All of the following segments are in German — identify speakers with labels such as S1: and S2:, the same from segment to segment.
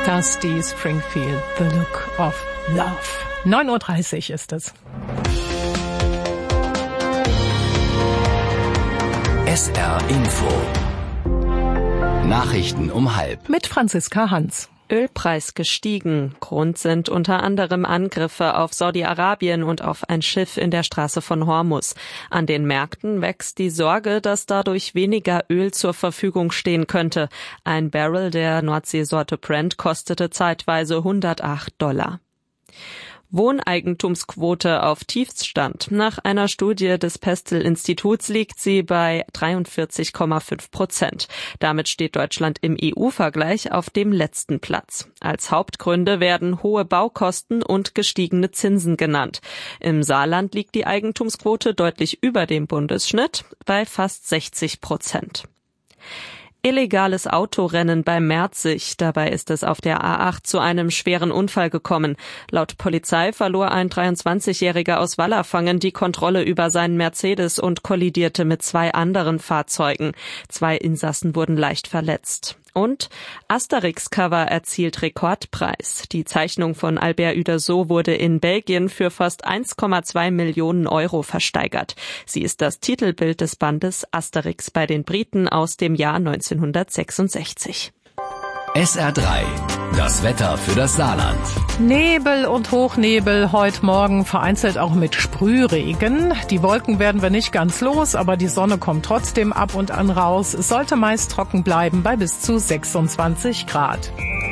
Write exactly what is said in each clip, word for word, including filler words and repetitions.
S1: Dusty Springfield, The Look of Love. neun Uhr dreißig ist es.
S2: S R Info. Nachrichten um halb.
S1: Mit Franziska Hans.
S3: Ölpreis gestiegen. Grund sind unter anderem Angriffe auf Saudi-Arabien und auf ein Schiff in der Straße von Hormuz. An den Märkten wächst die Sorge, dass dadurch weniger Öl zur Verfügung stehen könnte. Ein Barrel der Nordseesorte Brent kostete zeitweise hundertacht Dollar. Wohneigentumsquote auf Tiefststand. Nach einer Studie des Pestel-Instituts liegt sie bei dreiundvierzig Komma fünf Prozent. Damit steht Deutschland im E U-Vergleich auf dem letzten Platz. Als Hauptgründe werden hohe Baukosten und gestiegene Zinsen genannt. Im Saarland liegt die Eigentumsquote deutlich über dem Bundesschnitt bei fast sechzig Prozent. Illegales Autorennen bei Merzig. Dabei ist es auf der A acht zu einem schweren Unfall gekommen. Laut Polizei verlor ein dreiundzwanzigjähriger aus Wallerfangen die Kontrolle über seinen Mercedes und kollidierte mit zwei anderen Fahrzeugen. Zwei Insassen wurden leicht verletzt. Und Asterix-Cover erzielt Rekordpreis. Die Zeichnung von Albert Uderzo wurde in Belgien für fast eins Komma zwei Millionen Euro versteigert. Sie ist das Titelbild des Bandes Asterix bei den Briten aus dem Jahr neunzehnhundertsechsundsechzig.
S2: S R drei. Das Wetter für das Saarland.
S1: Nebel und Hochnebel, heute Morgen vereinzelt auch mit Sprühregen. Die Wolken werden wir nicht ganz los, aber die Sonne kommt trotzdem ab und an raus. Es sollte meist trocken bleiben bei bis zu sechsundzwanzig Grad.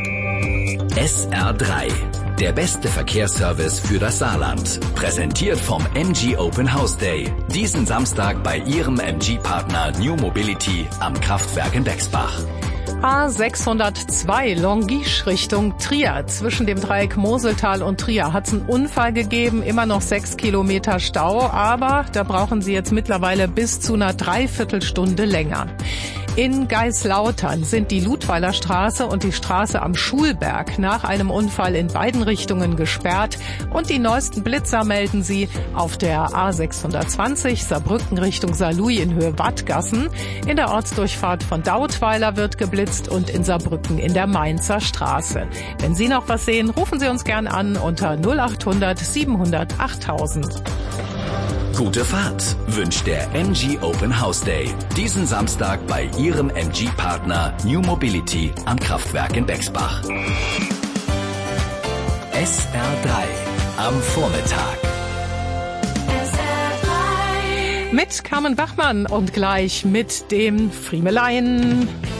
S2: S R drei. Der beste Verkehrsservice für das Saarland. Präsentiert vom M G Open House Day. Diesen Samstag bei Ihrem M G-Partner New Mobility am Kraftwerk in Bexbach.
S1: A sechshundertzwei Longisch Richtung Trier. Zwischen dem Dreieck Moseltal und Trier hat es einen Unfall gegeben, immer noch sechs Kilometer Stau, aber da brauchen Sie jetzt mittlerweile bis zu einer Dreiviertelstunde länger. In Geislautern sind die Ludweiler Straße und die Straße am Schulberg nach einem Unfall in beiden Richtungen gesperrt. Und die neuesten Blitzer melden sie auf der A sechshundertzwanzig Saarbrücken Richtung Saarlouis in Höhe Wattgassen. In der Ortsdurchfahrt von Dautweiler wird geblitzt und in Saarbrücken in der Mainzer Straße. Wenn Sie noch was sehen, rufen Sie uns gern an unter null achthundert siebenhundert achttausend.
S2: Gute Fahrt wünscht der M G Open House Day. Diesen Samstag bei Ihrem M G-Partner New Mobility am Kraftwerk in Bexbach. S R drei am Vormittag.
S1: Mit Carmen Bachmann und gleich mit dem Friemelein.